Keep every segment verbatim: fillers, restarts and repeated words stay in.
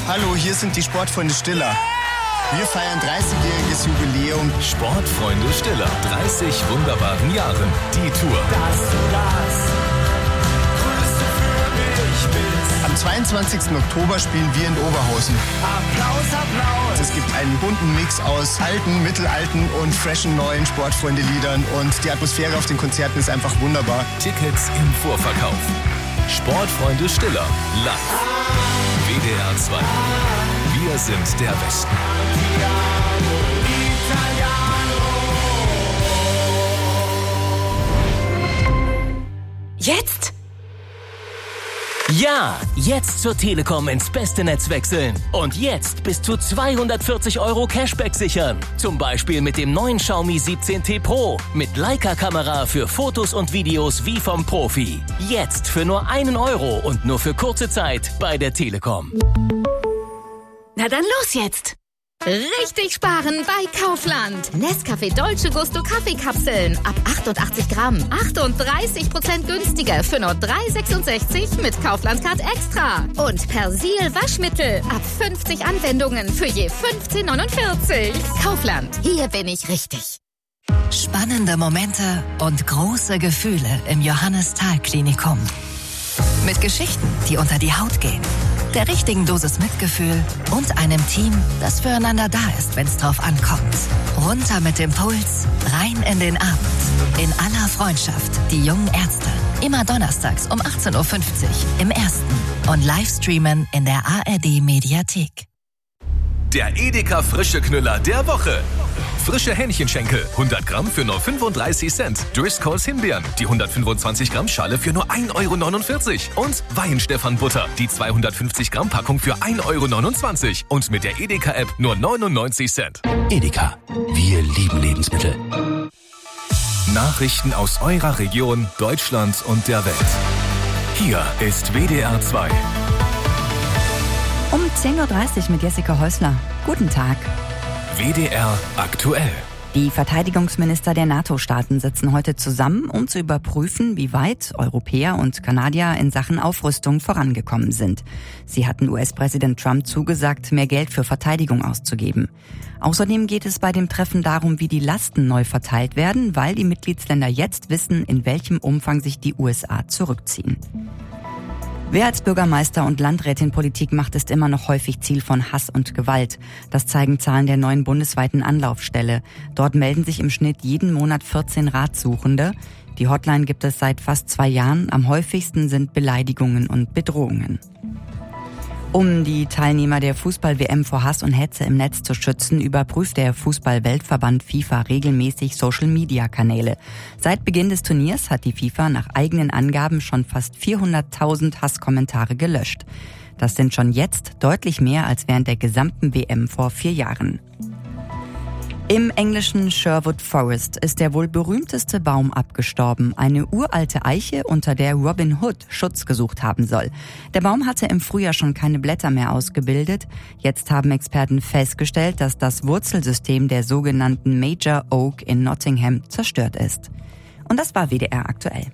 Hallo, hier sind die Sportfreunde Stiller. Wir feiern dreißigjähriges Jubiläum. Sportfreunde Stiller, dreißig wunderbaren Jahren. Die Tour. Dass du das Größte für mich bist. Am zweiundzwanzigsten Oktober spielen wir in Oberhausen. Applaus, Applaus. Es gibt einen bunten Mix aus alten, mittelalten und freshen neuen Sportfreunde-Liedern. Und die Atmosphäre auf den Konzerten ist einfach wunderbar. Tickets im Vorverkauf. Sportfreunde Stiller, live. W D R zwei. Wir sind der Westen. Jetzt? Ja, jetzt zur Telekom ins beste Netz wechseln. Und jetzt bis zu zweihundertvierzig Euro Cashback sichern. Zum Beispiel mit dem neuen Xiaomi siebzehn T Pro. Mit Leica-Kamera für Fotos und Videos wie vom Profi. Jetzt für nur einen Euro und nur für kurze Zeit bei der Telekom. Na dann los jetzt! Richtig sparen bei Kaufland. Nescafé Dolce Gusto Kaffeekapseln ab achtundachtzig Gramm. achtunddreißig Prozent günstiger für nur drei sechsundsechzig mit Kaufland Card Extra. Und Persil Waschmittel ab fünfzig Anwendungen für je fünfzehn neunundvierzig. Kaufland, hier bin ich richtig. Spannende Momente und große Gefühle im Johannes-Thal-Klinikum. Mit Geschichten, die unter die Haut gehen. Der richtigen Dosis Mitgefühl und einem Team, das füreinander da ist, wenn es drauf ankommt. Runter mit dem Puls, rein in den Abend. In aller Freundschaft, die jungen Ärzte. Immer donnerstags um achtzehn Uhr fünfzig im Ersten und Livestreamen in der A R D-Mediathek. Der Edeka Frische Knüller der Woche. Frische Hähnchenschenkel, hundert Gramm für nur fünfunddreißig Cent. Driscolls Himbeeren, die hundertfünfundzwanzig Gramm Schale für nur ein Euro neunundvierzig. Und Weihenstephan Butter, die zweihundertfünfzig Gramm Packung für ein Euro neunundzwanzig. Und mit der Edeka-App nur neunundneunzig Cent. Edeka, wir lieben Lebensmittel. Nachrichten aus eurer Region, Deutschland und der Welt. Hier ist W D R zwei. Um zehn Uhr dreißig mit Jessica Häusler. Guten Tag. W D R aktuell. Die Verteidigungsminister der NATO-Staaten sitzen heute zusammen, um zu überprüfen, wie weit Europäer und Kanadier in Sachen Aufrüstung vorangekommen sind. Sie hatten U S-Präsident Trump zugesagt, mehr Geld für Verteidigung auszugeben. Außerdem geht es bei dem Treffen darum, wie die Lasten neu verteilt werden, weil die Mitgliedsländer jetzt wissen, in welchem Umfang sich die U S A zurückziehen. Wer als Bürgermeister und Landrätin Politik macht, ist immer noch häufig Ziel von Hass und Gewalt. Das zeigen Zahlen der neuen bundesweiten Anlaufstelle. Dort melden sich im Schnitt jeden Monat vierzehn Ratsuchende. Die Hotline gibt es seit fast zwei Jahren. Am häufigsten sind Beleidigungen und Bedrohungen. Um die Teilnehmer der Fußball-W M vor Hass und Hetze im Netz zu schützen, überprüft der Fußball-Weltverband FIFA regelmäßig Social-Media-Kanäle. Seit Beginn des Turniers hat die FIFA nach eigenen Angaben schon fast vierhunderttausend Hasskommentare gelöscht. Das sind schon jetzt deutlich mehr als während der gesamten W M vor vier Jahren. Im englischen Sherwood Forest ist der wohl berühmteste Baum abgestorben, eine uralte Eiche, unter der Robin Hood Schutz gesucht haben soll. Der Baum hatte im Frühjahr schon keine Blätter mehr ausgebildet. Jetzt haben Experten festgestellt, dass das Wurzelsystem der sogenannten Major Oak in Nottingham zerstört ist. Und das war W D R aktuell.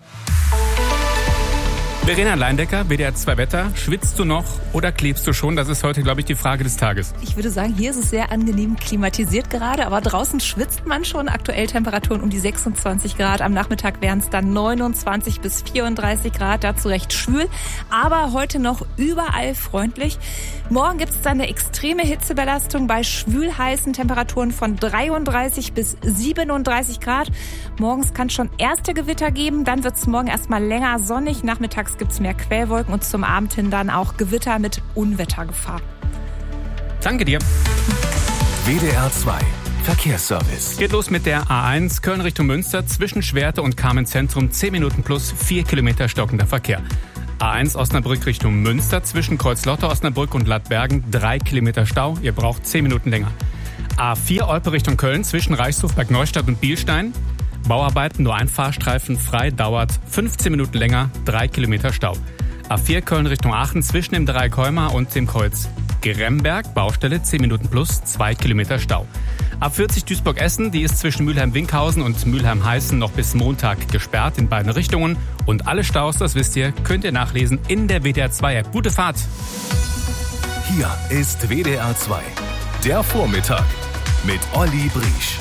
Verena Leindecker, W D R zwei Wetter. Schwitzt du noch oder klebst du schon? Das ist heute, glaube ich, die Frage des Tages. Ich würde sagen, hier ist es sehr angenehm klimatisiert gerade, aber draußen schwitzt man schon. Aktuell Temperaturen um die sechsundzwanzig Grad. Am Nachmittag wären es dann neunundzwanzig bis vierunddreißig Grad, dazu recht schwül. Aber heute noch überall freundlich. Morgen gibt es dann eine extreme Hitzebelastung bei schwül heißen Temperaturen von dreiunddreißig bis siebenunddreißig Grad. Morgens kann es schon erste Gewitter geben, dann wird es morgen erstmal länger sonnig. Nachmittags gibt es mehr Quellwolken und zum Abend hin dann auch Gewitter mit Unwettergefahr. Danke dir. W D R zwei Verkehrsservice. Geht los mit der A eins Köln Richtung Münster zwischen Schwerte und Kamenz-Zentrum. zehn Minuten plus vier Kilometer stockender Verkehr. A eins Osnabrück Richtung Münster zwischen Kreuzlotter, Osnabrück und Lattbergen. drei Kilometer Stau. Ihr braucht zehn Minuten länger. A vier Olpe Richtung Köln zwischen Reichshof, Bergneustadt und Bielstein. Bauarbeiten, nur ein Fahrstreifen frei, dauert fünfzehn Minuten länger, drei Kilometer Stau. A vier Köln Richtung Aachen zwischen dem Dreieck-Heuma und dem Kreuz Gremberg, Baustelle, zehn Minuten plus, zwei Kilometer Stau. A vierzig Duisburg-Essen, die ist zwischen Mülheim-Winkhausen und Mülheim-Heißen noch bis Montag gesperrt in beiden Richtungen. Und alle Staus, das wisst ihr, könnt ihr nachlesen in der W D R zwei App. Gute Fahrt! Hier ist W D R zwei. Der Vormittag mit Olli Briesch.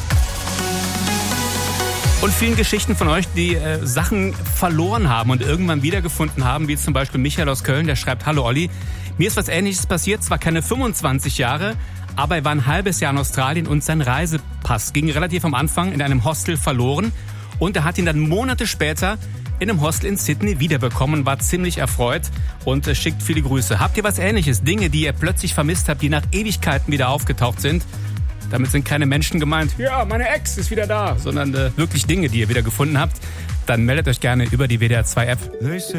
Und vielen Geschichten von euch, die äh, Sachen verloren haben und irgendwann wiedergefunden haben, wie zum Beispiel Michael aus Köln, der schreibt: Hallo Olli, mir ist was Ähnliches passiert, zwar keine fünfundzwanzig Jahre, aber er war ein halbes Jahr in Australien und sein Reisepass ging relativ am Anfang in einem Hostel verloren und er hat ihn dann Monate später in einem Hostel in Sydney wiederbekommen, war ziemlich erfreut und äh, schickt viele Grüße. Habt ihr was Ähnliches? Dinge, die ihr plötzlich vermisst habt, die nach Ewigkeiten wieder aufgetaucht sind? Damit sind keine Menschen gemeint, ja, meine Ex ist wieder da, sondern äh, wirklich Dinge, die ihr wieder gefunden habt. Dann meldet euch gerne über die W D R zwei App.